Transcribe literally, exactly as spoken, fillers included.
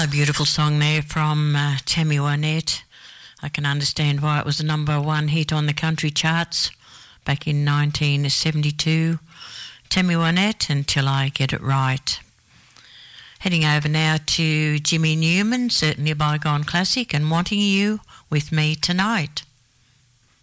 A beautiful song there from uh, Tammy Wynette. I can understand why it was the number one hit on the country charts back in nineteen seventy-two. Tammy Wynette, Until I Get It Right. Heading over now to Jimmy Newman, certainly a bygone classic, and Wanting You With Me Tonight.